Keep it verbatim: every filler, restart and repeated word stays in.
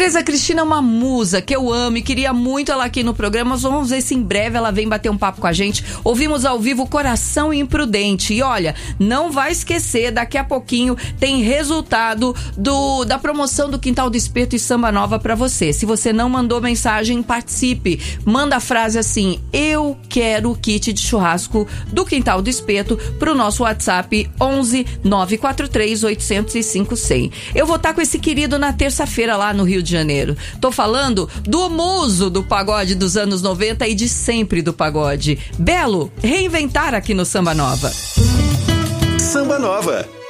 Tereza Cristina é uma musa que eu amo e queria muito ela aqui no programa, mas vamos ver se em breve ela vem bater um papo com a gente. Ouvimos ao vivo Coração Imprudente. E olha, não vai esquecer, daqui a pouquinho tem resultado do, da promoção do Quintal do Espeto e Samba Nova pra você. Se você não mandou mensagem, participe. Manda a frase assim: eu quero o kit de churrasco do Quintal do Espeto pro nosso WhatsApp onze nove quatro três oito zero cinco cem. Eu vou estar com esse querido na terça-feira lá no Rio de Janeiro. Tô falando do muso do pagode dos anos noventa e de sempre do pagode. Belo, reinventar aqui no Samba Nova. Samba Nova.